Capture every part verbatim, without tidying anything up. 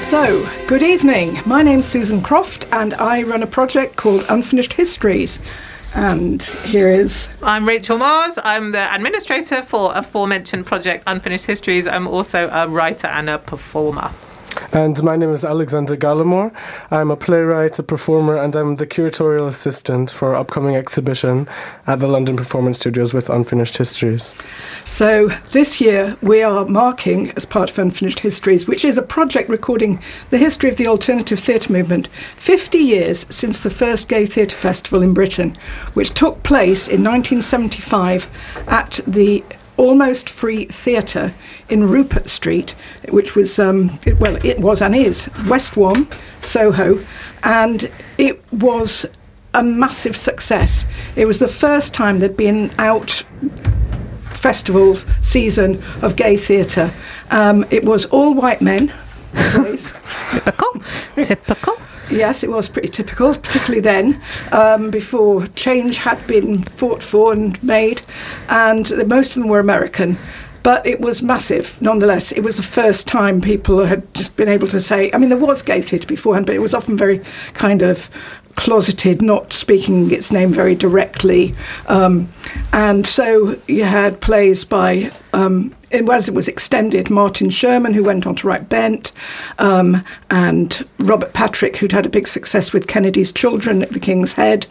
So, good evening. My name's Susan Croft and I run a project called Unfinished Histories. And here is... I'm Rachel Mars. I'm the administrator for aforementioned project Unfinished Histories. I'm also a writer and a performer. And my name is Alexander Gallimore. I'm a playwright, a performer, and I'm the curatorial assistant for our upcoming exhibition at the London Performance Studios with Unfinished Histories. So this year we are marking, as part of Unfinished Histories, which is a project recording the history of the alternative theatre movement, fifty years since the first Gay Theatre Festival in Britain, which took place in nineteen seventy-five at the Almost Free Theatre in Rupert Street, which was, um, it, well, it was and is West One, Soho, and it was a massive success. It was the first time there'd been out festival season of gay theatre. Um, it was all white men. Typical. Typical. Yes, it was pretty typical, particularly then, um, before change had been fought for and made, and the, most of them were American. But it was massive, nonetheless. It was the first time people had just been able to say, I mean, there was gay theatre beforehand, but it was often very kind of closeted, not speaking its name very directly. Um, and so you had plays by, um, it was, it was extended, Martin Sherman, who went on to write Bent, um, and Robert Patrick, who'd had a big success with Kennedy's Children at the King's Head,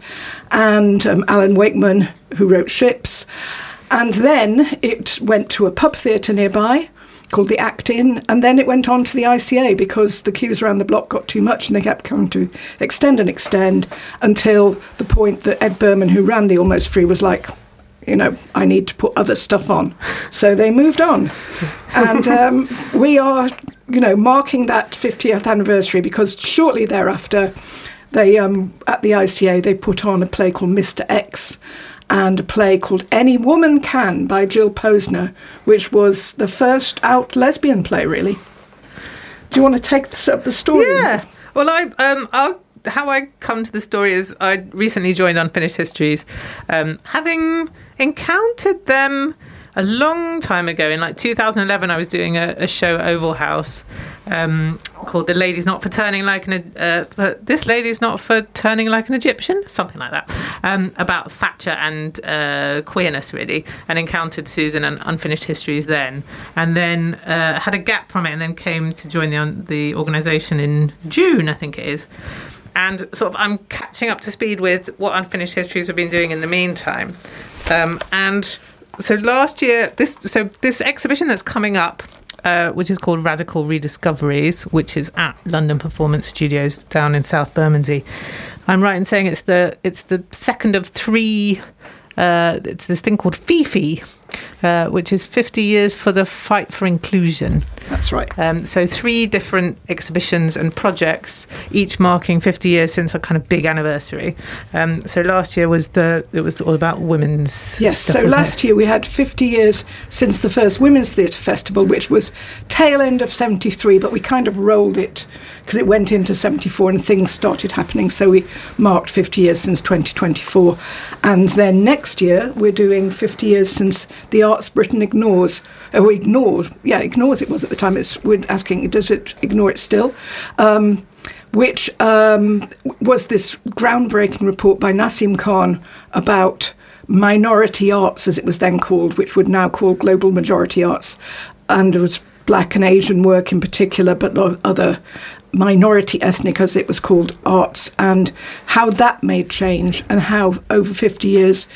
and um, Alan Wakeman, who wrote Ships. And then it went to a pub theatre nearby called the Act Inn, and then it went on to the I C A because the queues around the block got too much and they kept coming to extend and extend until the point that Ed Berman, who ran the Almost Free, was like, you know, I need to put other stuff on. So they moved on. And um, we are, you know, marking that fiftieth anniversary because shortly thereafter, they um, at the I C A, they put on a play called Mister X, and a play called Any Woman Can by Jill Posner, which was the first out lesbian play, really. Do you want to take this up the story? Yeah. Well, I um, I'll, how I come to the story is I recently joined Unfinished Histories, um, having encountered them a long time ago. In like two thousand eleven, I was doing a, a show at Oval House um, called "The Lady's Not for Turning Like an uh, for, This Lady's Not for Turning Like an Egyptian," something like that, um, about Thatcher and uh, queerness, really. And encountered Susan and Unfinished Histories then, and then uh, had a gap from it, and then came to join the the organisation in June, I think it is. And sort of, I'm catching up to speed with what Unfinished Histories have been doing in the meantime, um, and. So last year, this so this exhibition that's coming up, uh, which is called Radical Rediscoveries, which is at London Performance Studios down in South Bermondsey. I'm right in saying it's the it's the second of three. Uh, it's this thing called FIFI, uh, which is fifty years for the fight for inclusion. That's right. Um, so three different exhibitions and projects, each marking fifty years since a kind of big anniversary. Um, so last year was the it was all about women's. Yes. Stuff, so last it? year we had fifty years since the first Women's Theatre Festival, which was tail end of seventy-three, but we kind of rolled it because it went into seventy-four and things started happening. So we marked fifty years since twenty twenty-four, and then next. Next year, we're doing fifty years since the arts Britain ignores, or ignored, yeah, ignores it was at the time. It's, we're asking, does it ignore it still? Um, which um, was this groundbreaking report by Nassim Khan about minority arts, as it was then called, which would now call global majority arts. And it was Black and Asian work in particular, but other minority ethnic, as it was called, arts, and how that made change, and how over fifty years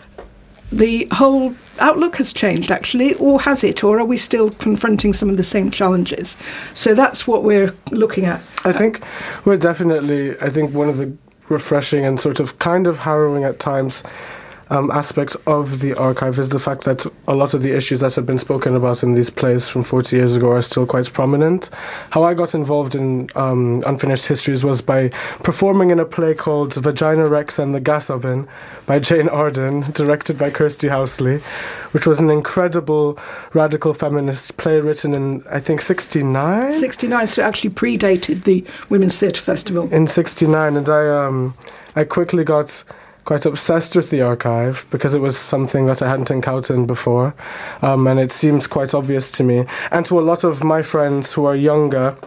the whole outlook has changed, actually, or has it, or are we still confronting some of the same challenges? So that's what we're looking at. I think we're definitely, I think one of the refreshing and sort of kind of harrowing at times Um, aspect of the archive is the fact that a lot of the issues that have been spoken about in these plays from forty years ago are still quite prominent. How I got involved in um, Unfinished Histories was by performing in a play called Vagina Rex and the Gas Oven by Jane Arden, directed by Kirsty Housley, which was an incredible radical feminist play written in, I think, sixty-nine? sixty-nine, so it actually predated the Women's Theatre Festival. In sixty-nine, and I, um, I quickly got quite obsessed with the archive because it was something that I hadn't encountered before, um, and it seems quite obvious to me and to a lot of my friends who are younger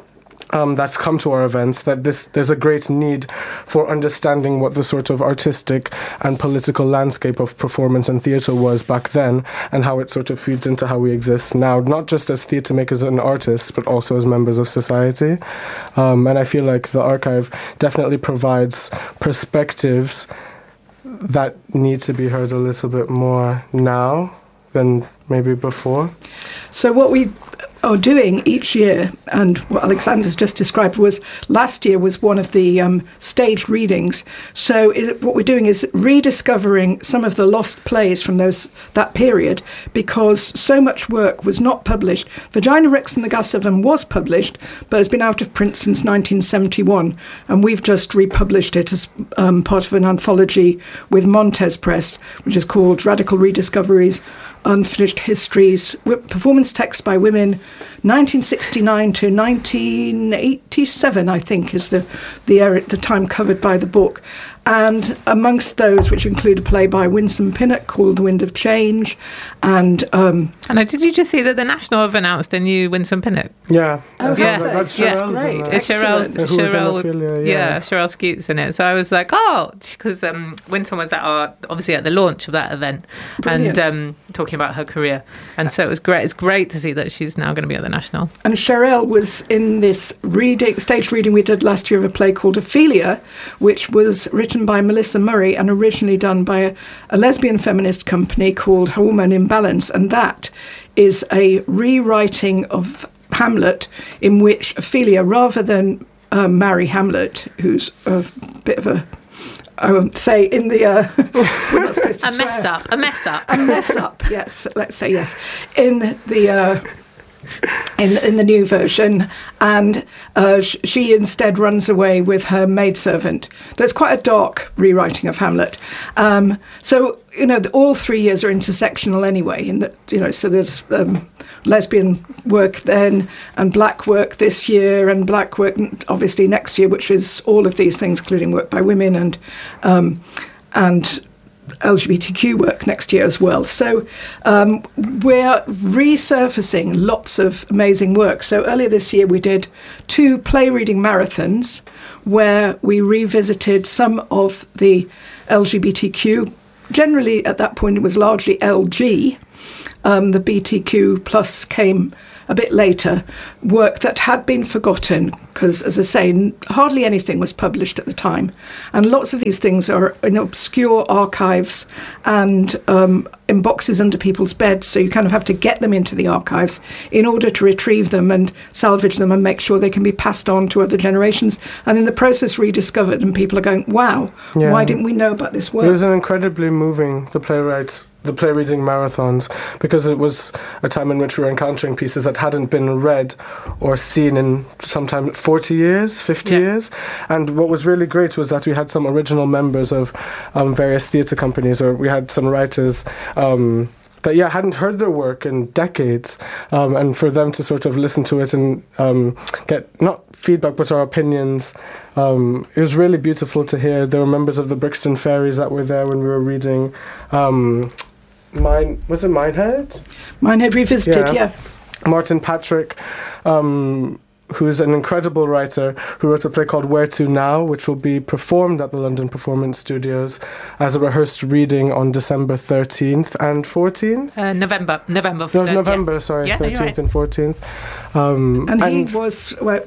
Um, that's come to our events, that this there's a great need for understanding what the sort of artistic and political landscape of performance and theatre was back then, and how it sort of feeds into how we exist now, not just as theatre makers and artists, but also as members of society. Um, and I feel like the archive definitely provides perspectives that need to be heard a little bit more now than maybe before. So what we are doing each year, and what Alexander's just described, was last year was one of the um, staged readings. So it, what we're doing is rediscovering some of the lost plays from those that period, because so much work was not published. Vagina Rex and the Gas Oven was published, but has been out of print since nineteen seventy-one, and we've just republished it as um, part of an anthology with Montez Press, which is called Radical Rediscoveries, Unfinished Histories, Performance Texts by Women, nineteen sixty-nine to nineteen eighty-seven, I think, is the the, area, the time covered by the book. And amongst those, which include a play by Winsome Pinnock called The Wind of Change, and... Um, and did you just see that the National have announced a new Winsome Pinnock? Yeah. Oh, yeah. That, that's yeah. Cheryl's Great. in that. It's Cheryl's, Excellent. Cheryl, Ophelia, yeah. yeah. Cheryl Skeets in it. So I was like, oh, because um, Winsome was at our, obviously at the launch of that event. Brilliant. And um, talking about her career. And so it was great. It's great to see that she's now going to be at the National. And Cheryl was in this reading, stage reading we did last year of a play called Ophelia, which was written by Melissa Murray and originally done by a, a lesbian feminist company called Hormone Imbalance. And that is a rewriting of Hamlet, in which Ophelia, rather than uh, marry Hamlet, who's a bit of a, I won't say in the... Uh, we're not supposed to A mess swear. up. A mess up. A mess up, yes. Let's say yes. In the... Uh, In, in the new version, and uh, sh- she instead runs away with her maidservant. That's quite a dark rewriting of Hamlet. Um, so, you know, the, all three years are intersectional anyway, in that, you know, so there's um, lesbian work then, and black work this year, and black work obviously next year, which is all of these things, including work by women and um, and L G B T Q work next year as well. So um, we're resurfacing lots of amazing work. So earlier this year we did two play reading marathons where we revisited some of the L G B T Q. Generally at that point it was largely L G. Um, the B T Q plus came a bit later, work that had been forgotten because, as I say, n- hardly anything was published at the time. And lots of these things are in obscure archives and um, in boxes under people's beds, so you kind of have to get them into the archives in order to retrieve them and salvage them and make sure they can be passed on to other generations, and in the process rediscovered, and people are going, wow, Yeah. why didn't we know about this work? It was an incredibly moving, the playwrights, the play reading marathons, because it was a time in which we were encountering pieces that hadn't been read or seen in sometimes forty years, fifty Yeah. years. And what was really great was that we had some original members of um, various theatre companies, or we had some writers um, that, yeah, hadn't heard their work in decades, um, and for them to sort of listen to it and um, get, not feedback, but our opinions. Um, it was really beautiful to hear. There were members of the Brixton Fairies that were there when we were reading. Um, Mine was it Minehead? Minehead Revisited, Yeah. yeah. Martin Patrick, um, who's an incredible writer, who wrote a play called Where To Now, which will be performed at the London Performance Studios as a rehearsed reading on December thirteenth and fourteenth. Uh, November. November. No, uh, November, yeah. sorry, Yeah, you're thirteenth right. and fourteenth. Um, And, he was well,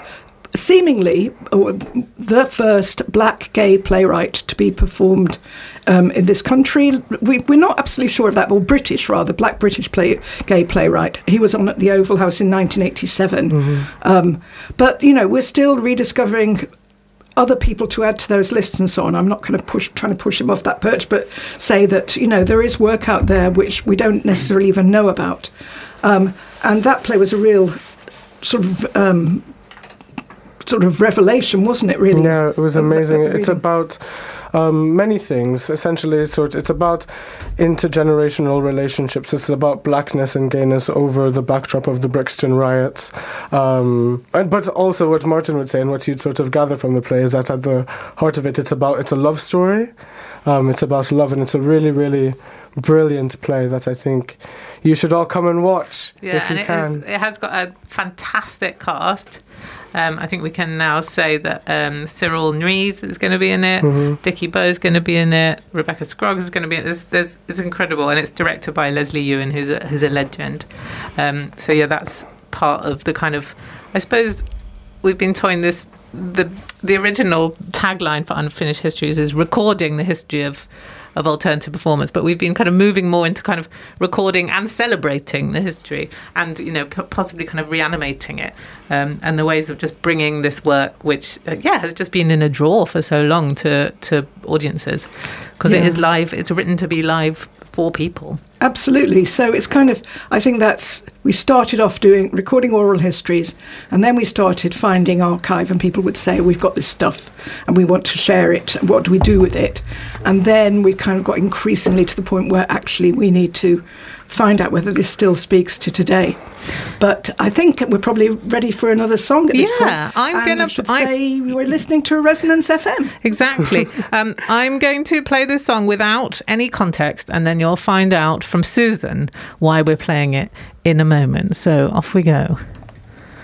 seemingly uh, the first black gay playwright to be performed um, in this country. We, we're not absolutely sure of that, but British rather, black British play, gay playwright. He was on at the Oval House in nineteen eighty-seven. Mm-hmm. Um, but, you know, we're still rediscovering other people to add to those lists and so on. I'm not going to push, trying to push him off that perch, but say that, you know, there is work out there which we don't necessarily even know about. Um, and that play was a real sort of um, sort of revelation, wasn't it? Really? Yeah, it was Of- of amazing. the It's reading. about um, many things. Essentially, sort it's about intergenerational relationships. It's about blackness and gayness over the backdrop of the Brixton riots. Um, and but also what Martin would say and what you'd sort of gather from the play is that at the heart of it, it's about it's a love story. Um, it's about love, and it's a really, really brilliant play that I think you should all come and watch Yeah, if you and it, can. is, it has got a fantastic cast. Um, I think we can now say that um, Cyril Nries is going to be in it, Mm-hmm. Dickie Bowe is going to be in it, Rebecca Scroggs is going to be in it. There's, there's, it's incredible, and it's directed by Leslie Ewan, who's a, who's a legend. Um, so yeah, that's part of the kind of, I suppose, we've been toying this. The the original tagline for Unfinished Histories is recording the history of of alternative performance, but we've been kind of moving more into kind of recording and celebrating the history, and you know p- possibly kind of reanimating it, um, and the ways of just bringing this work, which uh, yeah has just been in a drawer for so long, to to audiences, because it Yeah. is live. It's written to be live for people. Absolutely. So it's kind of, I think that's, we started off doing, recording oral histories, and then we started finding archive, and people would say, we've got this stuff and we want to share it. What do we do with it? And then we kind of got increasingly to the point where actually we need to find out whether this still speaks to today. But I think we're probably ready for another song at this point. Yeah, I'm And gonna- I should I- say we're listening to Resonance F M. Exactly. um, I'm going to play this song without any context, and then you'll find out from Susan why we're playing it in a moment. So off we go.